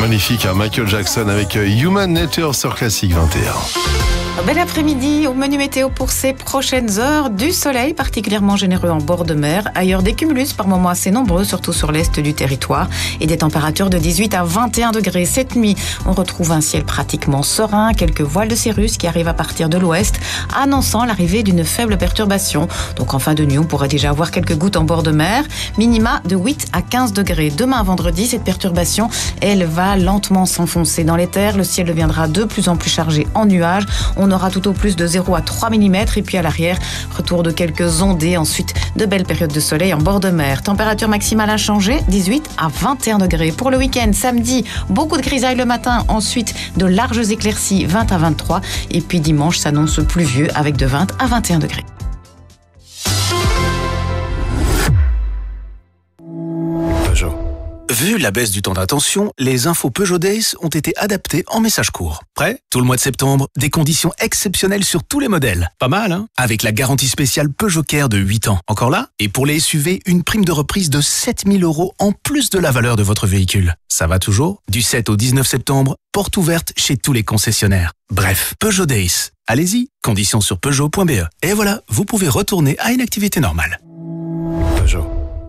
Magnifique, hein, Michael Jackson avec Human Nature sur Classique 21. Bel après-midi au menu météo pour ces prochaines heures. Du soleil particulièrement généreux en bord de mer. Ailleurs des cumulus par moments assez nombreux, surtout sur l'est du territoire. Et des températures de 18 à 21 degrés. Cette nuit, on retrouve un ciel pratiquement serein. Quelques voiles de cirrus qui arrivent à partir de l'ouest, annonçant l'arrivée d'une faible perturbation. Donc en fin de nuit, on pourrait déjà avoir quelques gouttes en bord de mer. Minima de 8 à 15 degrés. Demain, vendredi, cette perturbation, elle va lentement s'enfoncer dans les terres. Le ciel deviendra de plus en plus chargé en nuages. On aura tout au plus de 0 à 3 mm et puis à l'arrière, retour de quelques ondées, ensuite de belles périodes de soleil en bord de mer. Température maximale inchangée, 18 à 21 degrés. Pour le week-end, samedi, beaucoup de grisailles le matin, ensuite de larges éclaircies, 20 à 23 et puis dimanche s'annonce pluvieux avec de 20 à 21 degrés. Vu la baisse du temps d'attention, les infos Peugeot Days ont été adaptées en message court. Prêt ? Tout le mois de septembre, des conditions exceptionnelles sur tous les modèles. Pas mal, hein ? Avec la garantie spéciale Peugeot Care de 8 ans. Encore là ? Et pour les SUV, une prime de reprise de 7 000 € en plus de la valeur de votre véhicule. Ça va toujours ? Du 7 au 19 septembre, porte ouverte chez tous les concessionnaires. Bref, Peugeot Days. Allez-y, conditions sur Peugeot.be. Et voilà, vous pouvez retourner à une activité normale. Peugeot.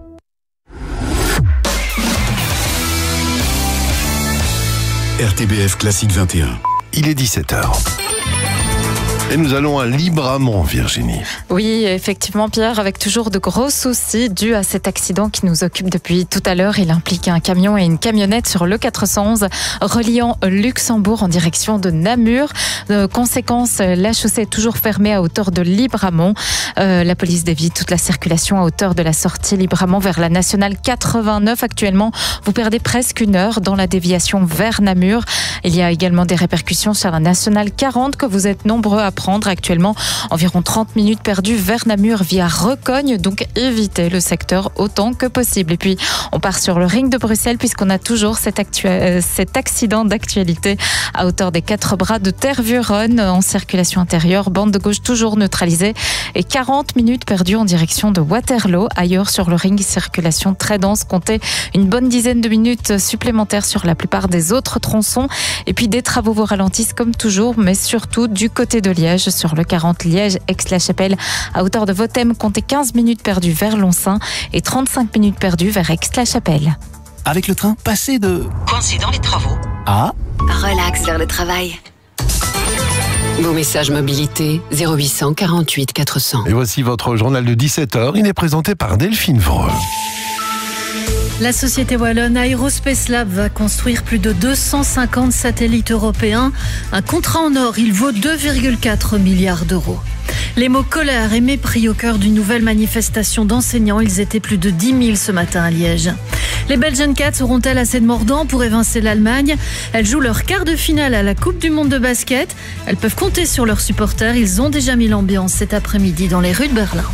RTBF Classique 21. Il est 17h. Et nous allons à Libramont, Virginie. Oui, effectivement, Pierre, avec toujours de gros soucis dus à cet accident qui nous occupe depuis tout à l'heure. Il implique un camion et une camionnette sur le 411 reliant Luxembourg en direction de Namur. Conséquence, la chaussée est toujours fermée à hauteur de Libramont. La police dévie toute la circulation à hauteur de la sortie Libramont vers la nationale 89. Actuellement, vous perdez presque une heure dans la déviation vers Namur. Il y a également des répercussions sur la nationale 40 que vous êtes nombreux à prendre actuellement. Environ 30 minutes perdues vers Namur via Recogne, donc évitez le secteur autant que possible. Et puis, on part sur le ring de Bruxelles puisqu'on a toujours cet accident d'actualité à hauteur des 4 bras de Tervuren en circulation intérieure, bande de gauche toujours neutralisée et 40 minutes perdues en direction de Waterloo. Ailleurs sur le ring, circulation très dense, comptez une bonne dizaine de minutes supplémentaires sur la plupart des autres tronçons. Et puis des travaux vous ralentissent comme toujours, mais surtout du côté de Liège, sur le 40 Liège-Aix-la-Chapelle. À hauteur de Vothème, comptez 15 minutes perdues vers Lonsin et 35 minutes perdues vers Aix-la-Chapelle. Avec le train, passez de... Coincé dans les travaux. Ah. Relax vers le travail. Vos messages mobilité 0800 48 400. Et voici votre journal de 17h. Il est présenté par Delphine Vreux. La société wallonne Aerospace Lab va construire plus de 250 satellites européens. Un contrat en or, il vaut 2,4 milliards d'euros. Les mots colère et mépris au cœur d'une nouvelle manifestation d'enseignants. Ils étaient plus de 10 000 ce matin à Liège. Les Belgian Cats auront-elles assez de mordants pour évincer l'Allemagne ? Elles jouent leur quart de finale à la Coupe du Monde de basket. Elles peuvent compter sur leurs supporters. Ils ont déjà mis l'ambiance cet après-midi dans les rues de Berlin.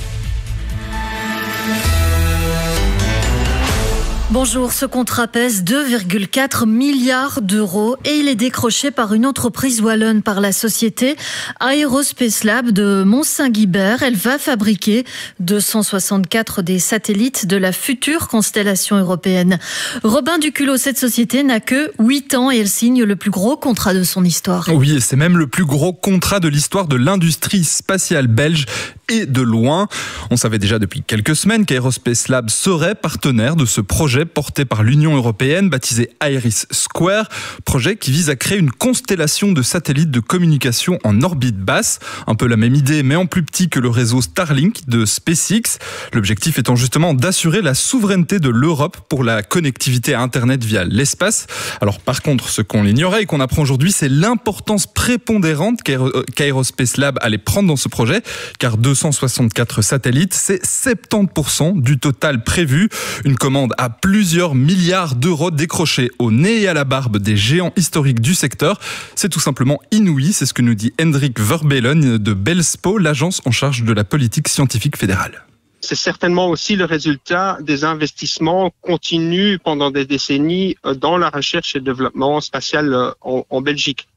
Bonjour, ce contrat pèse 2,4 milliards d'euros et il est décroché par une entreprise wallonne, par la société Aerospace Lab de Mont-Saint-Guibert. Elle va fabriquer 264 des satellites de la future constellation européenne. Robin Duculot, cette société n'a que 8 ans et elle signe le plus gros contrat de son histoire. Oui, et c'est même le plus gros contrat de l'histoire de l'industrie spatiale belge et de loin. On savait déjà depuis quelques semaines qu'Aerospace Lab serait partenaire de ce projet porté par l'Union européenne, baptisé Iris Square, projet qui vise à créer une constellation de satellites de communication en orbite basse, un peu la même idée mais en plus petit que le réseau Starlink de SpaceX. L'objectif étant justement d'assurer la souveraineté de l'Europe pour la connectivité à Internet via l'espace. Alors par contre, ce qu'on ignorait et qu'on apprend aujourd'hui, c'est l'importance prépondérante qu'Aerospace Lab allait prendre dans ce projet, car 264 satellites, c'est 70% du total prévu. Une commande à plusieurs milliards d'euros décrochés au nez et à la barbe des géants historiques du secteur. C'est tout simplement inouï, c'est ce que nous dit Hendrik Verbelen de Belspo, l'agence en charge de la politique scientifique fédérale. C'est certainement aussi le résultat des investissements continus pendant des décennies dans la recherche et le développement spatial en Belgique.